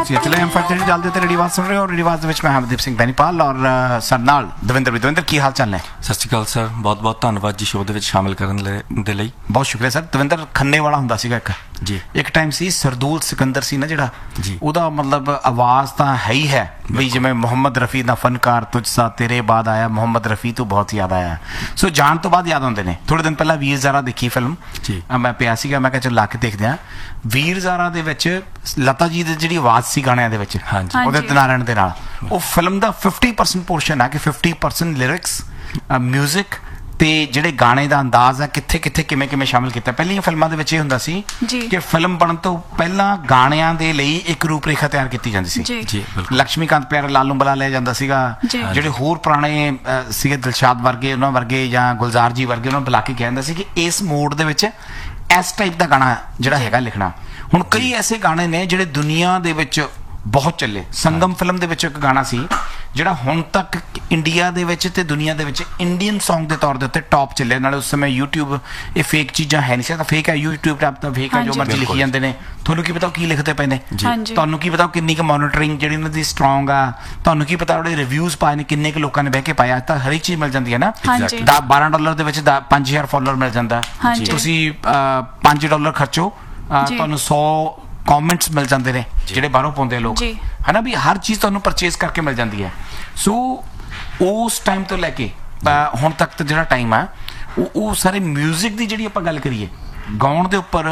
चले हम फैक्ट डालते थे रेडियो आवाज़ सुन रहे हो। रेडियो आवाज़ ਵਿੱਚ मैं हरदीप ਸਿੰਘ ਬੈਨੀਪਾਲ ਔਰ ਸਾਡੇ ਨਾਲ ਦਵਿੰਦਰ ਕੀ ਹਾਲ ਚਾਲ ਨੇ? ਸਤਿ ਸ਼੍ਰੀ ਅਕਾਲ ਸਰ, ਬਹੁਤ ਬਹੁਤ ਧੰਨਵਾਦ ਜੀ ਸ਼ੋਅ ਦੇ ਵਿੱਚ ਸ਼ਾਮਿਲ ਕਰਨ ਦੇ ਲਈ। ਬਹੁਤ ਸ਼ੁਕਰੀਆ ਸਰ। ਦਵਿੰਦਰ ਖੰਨੇ ਵਾਲਾ ਹੁੰਦਾ ਸੀਗਾ ਜੀ ਇੱਕ ਟਾਈਮ ਸੀ ਸਰਦੂਲ ਸਿਕੰਦਰ ਸੀ ਨਾ ਜਿਹੜਾ ਜੀ, ਉਹਦਾ ਮਤਲਬ ਆਵਾਜ਼ ਤਾਂ ਹੈ ਹੀ ਹੈ ਵੀ ਜਿਵੇਂ ਮੁਹੰਮਦ ਰਫੀ ਦਾ ਫਨਕਾਰ ਤੁਝ ਸਾ ਤੇਰੇ ਬਾਅਦ ਆਇਆ, ਮੁਹੰਮਦ ਰਫੀ ਤੋਂ ਬਹੁਤ ਯਾਦ ਆਇਆ। ਸੋ ਜਾਣ ਤੋਂ ਬਾਅਦ ਯਾਦ ਆਉਂਦੇ ਨੇ। ਥੋੜੇ ਦਿਨ ਪਹਿਲਾਂ ਵੀਰ ਜ਼ਾਰਾ ਦੇਖੀ ਫਿਲਮ ਜੀ, ਮੈਂ ਪਿਆ ਸੀਗਾ, ਮੈਂ ਕਿਹਾ ਚਲ ਲਾ ਕੇ ਦੇਖਦੇ ਹਾਂ। ਵੀਰ ਜ਼ਾਰਾ ਦੇ ਵਿੱਚ ਲਤਾ ਜੀ ਦੀ ਜਿਹੜੀ ਆਵਾਜ਼ ਸੀ ਗਾਣਿਆਂ ਦੇ ਵਿੱਚ ਉਦਿਤ ਨਾਰਾਇਣ ਦੇ ਨਾਲ, ਉਹ ਫਿਲਮ ਦਾ 50% ਪੋਰਸ਼ਨ ਹੈ ਕਿ 50% ਲਿਰਿਕਸ, ਮਿਊਜ਼ਿਕ ਤੇ ਜਿਹੜੇ ਗਾਣੇ ਦਾ ਅੰਦਾਜ਼ ਹੈ ਕਿੱਥੇ ਕਿੱਥੇ ਕਿਵੇਂ ਕਿਵੇਂ ਸ਼ਾਮਿਲ ਕੀਤਾ। ਪਹਿਲੀਆਂ ਫਿਲਮਾਂ ਦੇ ਵਿੱਚ ਇਹ ਹੁੰਦਾ ਸੀ ਕਿ ਫਿਲਮ ਬਣਨ ਤੋਂ ਪਹਿਲਾਂ ਗਾਣਿਆਂ ਦੇ ਲਈ ਇੱਕ ਰੂਪਰੇਖਾ ਤਿਆਰ ਕੀਤੀ ਜਾਂਦੀ ਸੀ ਜੀ। ਲక్ష్ਮੀਕਾਂਤ ਪਿਆਰੇ ਲਾਲੂ ਬੁਲਾ ਲਿਆ ਜਾਂਦਾ ਸੀਗਾ, ਜਿਹੜੇ ਹੋਰ ਪੁਰਾਣੇ ਸੀਗੇ ਦਿਲਸ਼ਾਦ ਵਰਗੇ, ਉਹਨਾਂ ਵਰਗੇ ਜਾਂ ਗੁਲਜ਼ਾਰ ਜੀ ਵਰਗੇ, ਉਹਨਾਂ ਨੂੰ ਬੁਲਾ ਕੇ ਕਿਹਾ ਜਾਂਦਾ ਸੀ ਕਿ ਇਸ ਮੋਡ ਦੇ ਵਿੱਚ ਇਸ ਟਾਈਪ ਦਾ ਗਾਣਾ ਜਿਹੜਾ ਹੈਗਾ ਲਿਖਣਾ। ਹੁਣ ਕਈ ਐਸੇ ਗਾਣੇ ਨੇ ਜਿਹੜੇ ਦੁਨੀਆ ਦੇ ਵਿੱਚ ਬਹੁਤ ਚੱਲੇ। ਸੰਗਮ ਫਿਲਮ ਦੇ ਵਿੱਚ ਇੱਕ ਗਾਣਾ ਸੀ ਜਿਹੜਾ ਹੁਣ ਤੱਕ ਇੰਡੀਆ ਦੇ ਵਿੱਚ ਤੇ ਦੁਨੀਆ ਦੇ ਵਿੱਚ ਇੰਡੀਅਨ ਸੌਂਗ ਦੇ ਤੌਰ ਦੇ ਉੱਤੇ ਟੌਪ ਚੱਲਿਆ। ਨਾਲੇ ਉਸ ਸਮੇਂ YouTube ਇਹ ਫੇਕ ਚੀਜ਼ਾਂ ਹੈ ਨਹੀਂ ਸੀ, ਤਾਂ ਫੇਕ ਹੈ YouTube ਟੈਪ ਤਾਂ ਫੇਕ ਹੈ, ਜੋ ਮਰਜ਼ੀ ਲਿਖੀ ਜਾਂਦੇ ਨੇ। ਤੁਹਾਨੂੰ ਕੀ ਪਤਾ ਉਹ ਕੀ ਲਿਖਦੇ ਪਏ ਨੇ, ਤੁਹਾਨੂੰ ਕੀ ਪਤਾ ਉਹ ਕਿੰਨੀ ਕੁ ਮੋਨੀਟਰਿੰਗ ਜਿਹੜੀ ਉਹਨਾਂ ਦੀ ਸਟਰੋਂਗ ਆ, ਤੁਹਾਨੂੰ ਕੀ ਪਤਾ ਉਹਦੇ ਰਿਵਿਊਜ਼ ਪਾਏ ਨੇ, ਕਿੰਨੇ ਕੁ ਲੋਕਾਂ ਨੇ ਬਹਿ ਕੇ ਪਾਇਆ। ਤਾਂ ਹਰ ਇੱਕ ਚੀਜ਼ ਮਿਲ ਜਾਂਦੀ ਹੈ ਨਾ। $12 ਦੇ ਵਿੱਚ 5000 ਫਾਲੋਅਰ ਮਿਲ ਜਾਂਦਾ। ਤੁਸੀਂ $5 ਖਰਚੋ, ਤੁਹਾਨੂੰ 100 ਕਮੈਂਟਸ ਮਿਲ ਜਾਂਦੇ ਨੇ ਜਿਹੜੇ ਬਾਹਰੋਂ ਪਾਉਂਦੇ ਲੋਕ, ਹੈ ਨਾ ਵੀ ਹਰ ਚੀਜ਼ ਤੁਹਾਨੂੰ ਪਰਚੇਜ਼ ਕਰਕੇ ਮਿਲ ਜਾਂਦੀ ਹੈ। ਸੋ ਉਸ ਟਾਈਮ ਤੋਂ ਲੈ ਕੇ ਹੁਣ ਤੱਕ ਦਾ ਜਿਹੜਾ ਟਾਈਮ ਆ ਉਹ ਸਾਰੇ ਮਿਊਜ਼ਿਕ ਦੀ ਜਿਹੜੀ ਆਪਾਂ ਗੱਲ ਕਰੀਏ, ਗਾਉਣ ਦੇ ਉੱਪਰ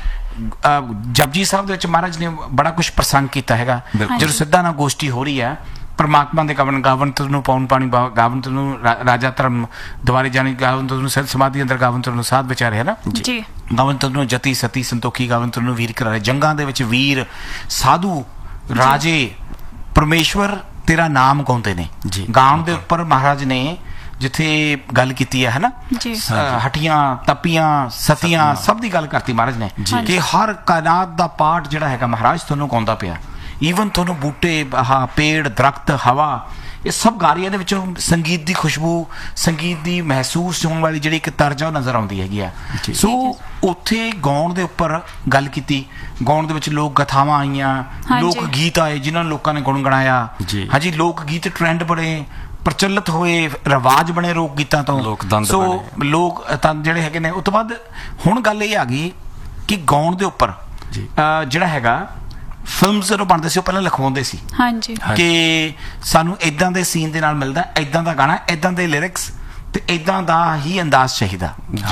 ਜਪਜੀ ਸਾਹਿਬ ਦੇ ਵਿੱਚ ਮਹਾਰਾਜ ਨੇ ਬੜਾ ਕੁਝ ਪ੍ਰਸੰਗ ਕੀਤਾ ਹੈਗਾ। ਜਦੋਂ ਸਿੱਧਾ ਨਾ ਗੋਸ਼ਟੀ ਹੋ ਰਹੀ ਹੈ, ਪਰਮਾਤਮਾ ਦੇ ਗਾਵਨ ਤੈਨੂੰ ਪਾਉਣ ਪਾਣੀ ਗਾਵਨ ਤੈਨੂੰ ਰਾਜਾ ਧਰਮ ਦੁਆਰੇ ਜਾਣੀ, ਗਾਵਨ ਤੈਨੂੰ ਸਿੱਧ ਸਮਾਧੀ ਅੰਦਰ ਗਾਵਨ ਤੈਨੂੰ ਸਾਧ ਵਿਚਾਰੇ, ਹੈ ਨਾ ਜੀ। ਗਾਵਨ ਤੈਨੂੰ ਜਤੀ ਸਤੀ ਸੰਤੋਖੀ, ਗਾਵਨ ਤੈਨੂੰ ਵੀਰ ਕਰਾਰੇ। ਜੰਗਾਂ ਦੇ ਵਿੱਚ ਵੀਰ ਸਾਧੂ ਰਾਜੇ ਪਰਮੇਸ਼ਵਰ ਤੇਰਾ ਨਾਮ ਗਾਉਂਦੇ ਨੇ। ਗਾਉਣ ਦੇ ਉੱਪਰ ਮਹਾਰਾਜ ਨੇ ਜਿੱਥੇ ਗੱਲ ਕੀਤੀ ਹੈ ਨਾ, ਹਟੀਆਂ ਤਪੀਆਂ ਸਤੀਆਂ ਸਭ ਦੀ ਗੱਲ ਕਰਤੀ ਮਹਾਰਾਜ ਨੇ ਕਿ ਹਰ ਕਾਇਨਾਤ ਦਾ ਪਾਠ ਜਿਹੜਾ ਹੈਗਾ ਮਹਾਰਾਜ ਤੁਹਾਨੂੰ ਗਾਉਂਦਾ ਪਿਆ। ਈਵਨ ਤੁਹਾਨੂੰ ਬੂਟੇ, ਪੇੜ, ਦਰਖਤ, ਹਵਾ, ਇਹ ਸਭ ਗਾ ਰਹੀ ਹੈ। ਇਹਦੇ ਵਿੱਚੋਂ ਸੰਗੀਤ ਦੀ ਖੁਸ਼ਬੂ, ਸੰਗੀਤ ਦੀ ਮਹਿਸੂਸ ਹੋਣ ਵਾਲੀ ਜਿਹੜੀ ਇੱਕ ਤਰਜ ਆ ਉਹ ਨਜ਼ਰ ਆਉਂਦੀ ਹੈਗੀ ਆ। ਸੋ ਉੱਥੇ ਗਾਉਣ ਦੇ ਉੱਪਰ ਗੱਲ ਕੀਤੀ। ਗਾਉਣ ਦੇ ਵਿੱਚ ਲੋਕ ਗਥਾਵਾਂ ਆਈਆਂ, ਲੋਕ ਗੀਤ ਆਏ ਜਿਨ੍ਹਾਂ ਨੂੰ ਲੋਕਾਂ ਨੇ ਗੁਣਗੁਣਾਇਆ। ਹਾਂਜੀ, ਲੋਕ ਗੀਤ ਟ੍ਰੈਂਡ ਬਣੇ, ਪ੍ਰਚਲਿਤ ਹੋਏ, ਰਿਵਾਜ ਬਣੇ ਲੋਕ ਗੀਤਾਂ ਤੋਂ। ਸੋ ਲੋਕ ਤਾਂ ਜਿਹੜੇ ਹੈਗੇ ਨੇ। ਉਸ ਤੋਂ ਬਾਅਦ ਹੁਣ ਗੱਲ ਇਹ ਆ ਗਈ ਕਿ ਗਾਉਣ ਦੇ ਉੱਪਰ ਜਿਹੜਾ ਹੈਗਾ ਫਿਲਮਸ ਜਦੋਂ ਬਣਦੇ ਸੀ ਉਹ ਪਹਿਲਾਂ ਲਿਖਵਾਉਂਦੇ ਸੀ ਕਿ ਸਾਨੂੰ ਇਦਾਂ ਦੇ ਸੀਨ ਦੇ ਨਾਲ ਮਿਲਦਾ, ਇਦਾਂ ਦਾ ਗਾਣਾ, ਇਦਾਂ ਦੇ ਲਿਰਿਕਸ ਤੇ ਇਦਾਂ ਦਾ ਹੀ ਅੰਦਾਜ਼ ਚਾਹੀਦਾ।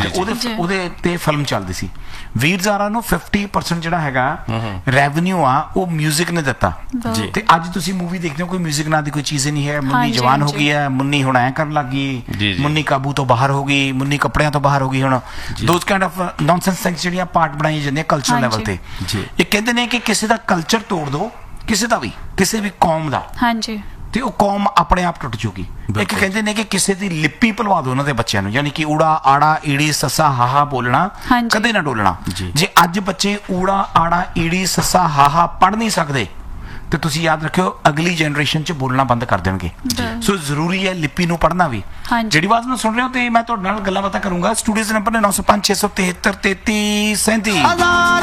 ਉਹਦੇ ਤੇ ਫਿਲਮ ਚੱਲਦੀ ਸੀ। ਵੀਰ ਜ਼ਾਰਾ ਨੂੰ 50% ਜਿਹੜਾ ਹੈਗਾ ਰੈਵਨਿਊ ਆ ਉਹ ਮਿਊਜ਼ਿਕ ਨੇ ਦਿੱਤਾ। ਤੇ ਅੱਜ ਤੁਸੀਂ ਮੂਵੀ ਦੇਖਦੇ ਹੋ ਕੋਈ ਮਿਊਜ਼ਿਕ ਨਾਂ ਦੀ ਕੋਈ ਚੀਜ਼ ਨਹੀਂ ਹੈ। ਮੁੰਨੀ ਜਵਾਨ ਹੋ ਗਈ ਹੈ, ਮੁੰਨੀ ਹੁਣ ਐ ਕਰਨ ਲੱਗ ਗਈ, ਮੁੰਨੀ ਕਾਬੂ ਤੋਂ ਬਾਹਰ ਹੋ ਗਈ, ਮੁੰਨੀ ਕੱਪੜਿਆਂ ਤੋਂ ਬਾਹਰ ਹੋ ਗਈ। ਹੁਣ those kind of nonsense things ਜਿਹੜੀਆਂ ਪਾਰਟ ਬਣਾਈ ਜਾਂਦੀਆਂ ਕਲਚਰ ਲੈਵਲ ਤੇ। ਇਹ ਕਹਿੰਦੇ ਨੇ ਕਿ ਕਿਸੇ ਦਾ ਕਲਚਰ ਤੋੜ ਦੋ, ਕਿਸੇ ਦਾ ਵੀ, ਕਿਸੇ ਵੀ ਕੌਮ ਦਾ, ਤੇ ਉਹ ਕੌਮ ਆਪਣੇ ਆਪ ਟੁੱਟ ਜੂਗੀ। ਇੱਕ ਕਹਿੰਦੇ ਨੇ ਕਿ ਕਿਸੇ ਦੀ ਲਿਪੀ ਭੁਲਵਾ ਦੋ ਉਹਨਾਂ ਦੇ ਬੱਚਿਆਂ ਨੂੰ, ਯਾਨੀ ਕਿ ਊੜਾ ਆੜਾ ਈੜੀ ਸੱਸਾ ਹਾਹਾ ਬੋਲਣਾ ਕਦੇ ਨਾ ਡੋਲਣਾ। ਜੇ ਅੱਜ ਬੱਚੇ ਊੜਾ ਆੜਾ ਈੜੀ ਸੱਸਾ ਹਾਹਾ ਪੜ੍ਹ ਨਹੀਂ ਸਕਦੇ ਤੇ ਤੁਸੀਂ ਯਾਦ ਰੱਖਿਓ ਅਗਲੀ ਜਨਰੇਸ਼ਨ 'ਚ ਬੋਲਣਾ ਬੰਦ ਕਰ ਦੇਣਗੇ। ਸੋ ਜ਼ਰੂਰੀ ਹੈ ਲਿਪੀ ਨੂੰ ਪੜ੍ਹਨਾ ਵੀ। ਜਿਹੜੀ ਆਵਾਜ਼ ਨੂੰ ਸੁਣ ਰਹੇ ਹੋ ਤੇ ਮੈਂ ਤੁਹਾਡੇ ਨਾਲ ਗੱਲਾਂ ਬਾਤਾਂ ਕਰੂੰਗਾ। ਸਟੂਡੀਓ ਦੇ ਨੰਬਰ ਨੇ 905 673 3337।